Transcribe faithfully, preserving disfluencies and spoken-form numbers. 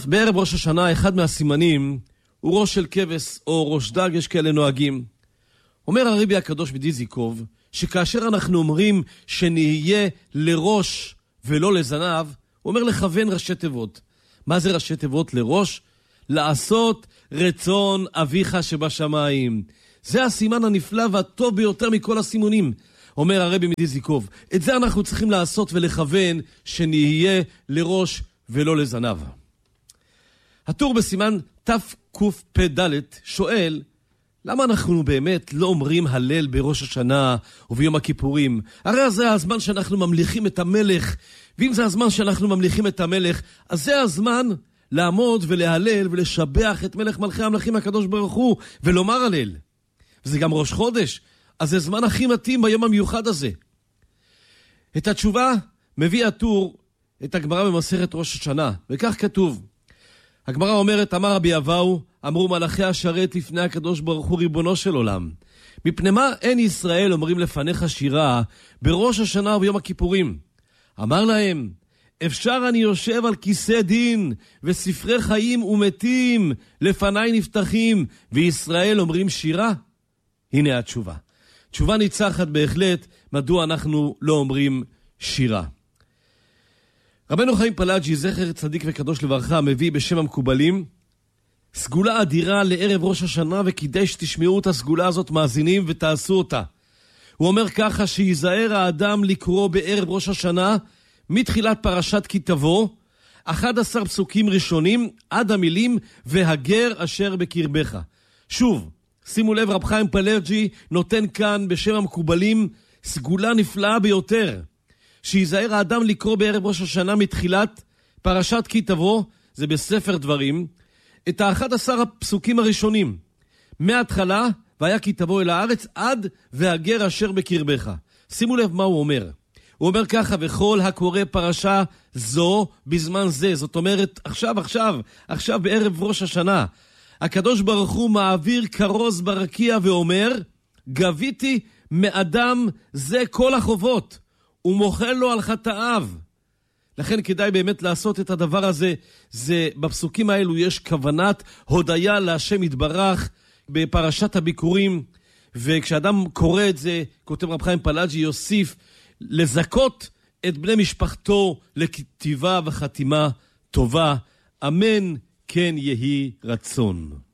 בערב ראש השנה, אחד מהסימנים הוא ראש של כבש או ראש דג, יש כאלה נוהגים. אומר הרבי הקדוש מדיזיקוב, שכאשר אנחנו אומרים שנהיה לראש ולא לזנב, הוא אומר לכוון ראשי תיבות. מה זה ראשי תיבות לראש? לעשות רצון אביך שבשמיים. זה הסימן הנפלא והטוב ביותר מכל הסימונים, אומר הרבי מדיזיקוב. את זה אנחנו צריכים לעשות ולכוון שנהיה לראש ולא לזנב. הטור בסימן תקפ"ד שואל, למה אנחנו באמת לא אומרים הלל בראש השנה וביום הכיפורים? הרי זה הזמן שאנחנו ממליכים את המלך, ואם זה הזמן שאנחנו ממליכים את המלך, אז זה הזמן לעמוד ולהלל ולשבח את מלך מלכי המלכים הקדוש ברוך הוא, ולומר הלל. וזה גם ראש חודש, אז זה זמן הכי מתאים ביום המיוחד הזה. את התשובה מביא הטור את הגמרא במסכת ראש השנה, וכך כתוב. הגמרא אומרת, אמר רבי אבאו, אמרו מלאכי השרת לפני הקדוש ברוך הוא ריבונו של עולם. מפני מה אין ישראל אומרים לפניך שירה בראש השנה וביום הכיפורים? אמר להם, אפשר אני יושב על כיסא דין וספרי חיים ומתים לפניי נפתחים וישראל אומרים שירה? הנה התשובה. תשובה ניצחת בהחלט מדוע אנחנו לא אומרים שירה. רבנו חיים פלאג'י, זכר צדיק וקדוש לברכה, מביא בשם המקובלים סגולה אדירה לערב ראש השנה, וכדאי שתשמעו את הסגולה הזאת מאזינים ותעשו אותה. הוא אומר ככה, שיזהר האדם לקרוא בערב ראש השנה מתחילת פרשת כי תבוא, אחד עשר פסוקים ראשונים עד המילים והגר אשר בקרבך. שוב, שימו לב, רב חיים פלאג'י נותן כאן בשם המקובלים סגולה נפלאה ביותר. שיזהר האדם לקרוא בערב ראש השנה מתחילת פרשת כי תבוא, זה בספר דברים, את האחד עשר הפסוקים הראשונים, מההתחלה, והיה כי תבוא אל הארץ, עד והגר אשר בקרבך. שימו לב מה הוא אומר. הוא אומר ככה, וכל הקורא פרשה זו בזמן זה, זאת אומרת, עכשיו, עכשיו, עכשיו בערב ראש השנה, הקדוש ברוך הוא מעביר כרוז ברקיע ואומר, גביתי מאדם זה כל החובות, ומוחל לו על חטאיו. לכן כדאי באמת לעשות את הדבר הזה. זה, בפסוקים האלו יש כוונת הודיה להשם יתברך בפרשת הביקורים, וכשאדם קורא את זה, כותב רב חיים פלאג'י, יוסיף לזכות את בני משפחתו לכתיבה וחתימה טובה. אמן כן יהי רצון.